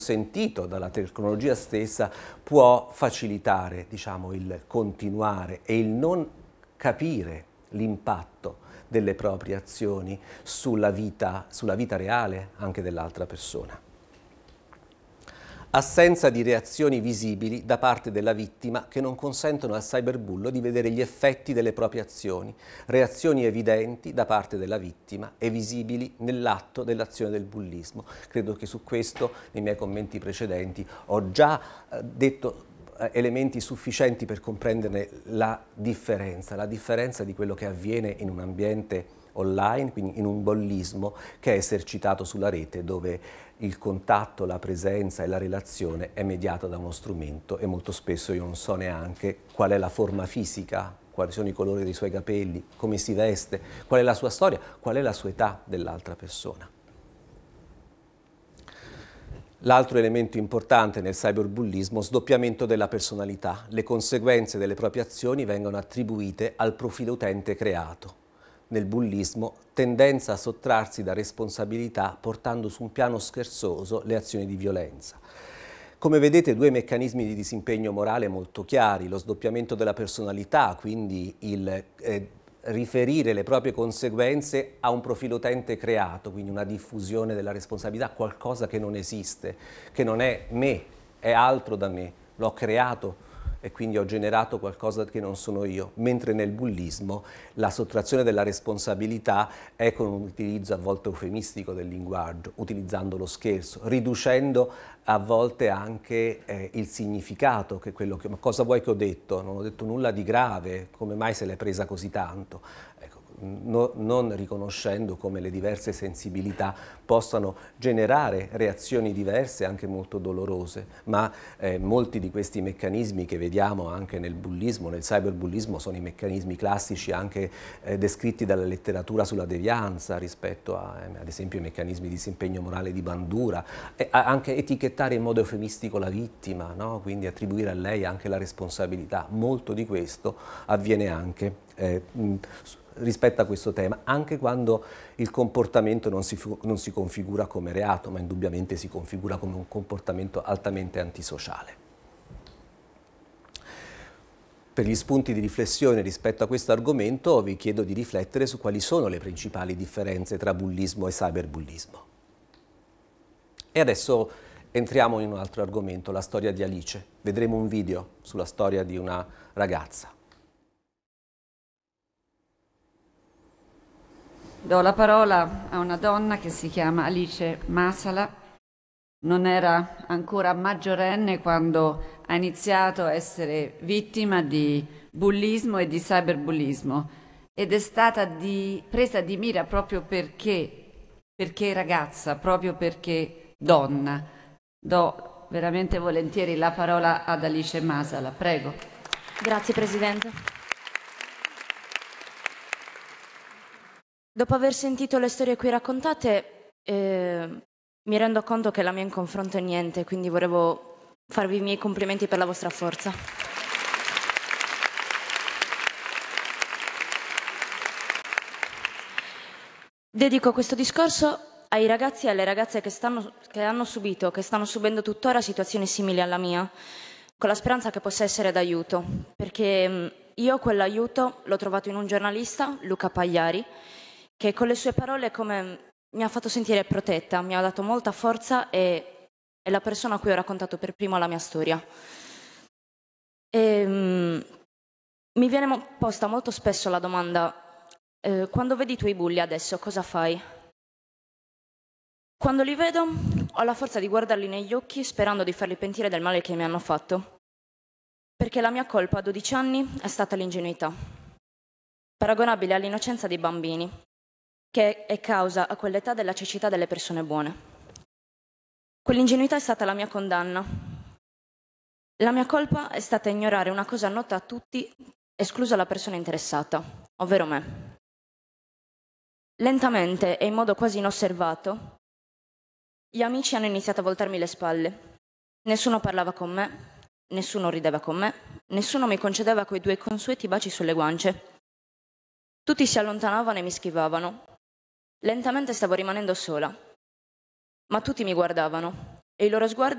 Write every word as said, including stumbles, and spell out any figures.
consentito dalla tecnologia stessa, può facilitare, diciamo, il continuare e il non capire l'impatto delle proprie azioni sulla vita, sulla vita reale anche dell'altra persona. Assenza di reazioni visibili da parte della vittima che non consentono al cyberbullo di vedere gli effetti delle proprie azioni, reazioni evidenti da parte della vittima e visibili nell'atto dell'azione del bullismo. Credo che su questo, nei miei commenti precedenti, ho già eh, detto eh, elementi sufficienti per comprenderne la differenza, la differenza di quello che avviene in un ambiente online, quindi in un bullismo che è esercitato sulla rete, dove il contatto, la presenza e la relazione è mediata da uno strumento e molto spesso io non so neanche qual è la forma fisica, quali sono i colori dei suoi capelli, come si veste, qual è la sua storia, qual è la sua età dell'altra persona. L'altro elemento importante nel cyberbullismo, sdoppiamento della personalità. Le conseguenze delle proprie azioni vengono attribuite al profilo utente creato. Nel bullismo, tendenza a sottrarsi da responsabilità portando su un piano scherzoso le azioni di violenza. Come vedete, due meccanismi di disimpegno morale molto chiari: lo sdoppiamento della personalità, quindi il eh, riferire le proprie conseguenze a un profilo utente creato, quindi una diffusione della responsabilità, qualcosa che non esiste, che non è me, è altro da me, l'ho creato e quindi ho generato qualcosa che non sono io, mentre nel bullismo la sottrazione della responsabilità è con un utilizzo a volte eufemistico del linguaggio, utilizzando lo scherzo, riducendo a volte anche eh, il significato, che quello che, ma cosa vuoi che ho detto? Non ho detto nulla di grave, come mai se l'è presa così tanto? Ecco, no, non riconoscendo come le diverse sensibilità possano generare reazioni diverse, anche molto dolorose, ma eh, molti di questi meccanismi che vediamo anche nel bullismo, nel cyberbullismo, sono i meccanismi classici anche eh, descritti dalla letteratura sulla devianza rispetto a, eh, ad esempio, i meccanismi di disimpegno morale di Bandura, e anche etichettare in modo eufemistico la vittima, no? Quindi attribuire a lei anche la responsabilità. Molto di questo avviene anche eh, mh, rispetto a questo tema, anche quando il comportamento non si, non si configura come reato, ma indubbiamente si configura come un comportamento altamente antisociale. Per gli spunti di riflessione rispetto a questo argomento vi chiedo di riflettere su quali sono le principali differenze tra bullismo e cyberbullismo. E adesso entriamo in un altro argomento, la storia di Alice. Vedremo un video sulla storia di una ragazza. Do la parola a una donna che si chiama Alice Masala. Non era ancora maggiorenne quando ha iniziato a essere vittima di bullismo e di cyberbullismo ed è stata di, presa di mira proprio perché, perché ragazza, proprio perché donna. Do veramente volentieri la parola ad Alice Masala. Prego. Grazie Presidente. Dopo aver sentito le storie qui raccontate, eh, mi rendo conto che la mia in confronto è niente, quindi volevo farvi i miei complimenti per la vostra forza. Dedico questo discorso ai ragazzi e alle ragazze che, stanno, che hanno subito, che stanno subendo tuttora situazioni simili alla mia, con la speranza che possa essere d'aiuto, perché io quell'aiuto l'ho trovato in un giornalista, Luca Pagliari, che con le sue parole come mi ha fatto sentire protetta, mi ha dato molta forza e è la persona a cui ho raccontato per primo la mia storia. E, um, mi viene posta molto spesso la domanda, eh, quando vedi i tuoi bulli adesso cosa fai? Quando li vedo ho la forza di guardarli negli occhi sperando di farli pentire del male che mi hanno fatto, perché la mia colpa a dodici anni è stata l'ingenuità, paragonabile all'innocenza dei bambini, che è causa a quell'età della cecità delle persone buone. Quell'ingenuità è stata la mia condanna. La mia colpa è stata ignorare una cosa nota a tutti, esclusa la persona interessata, ovvero me. Lentamente e in modo quasi inosservato, gli amici hanno iniziato a voltarmi le spalle. Nessuno parlava con me, nessuno rideva con me, nessuno mi concedeva quei due consueti baci sulle guance. Tutti si allontanavano e mi schivavano. Lentamente stavo rimanendo sola, ma tutti mi guardavano e i loro sguardi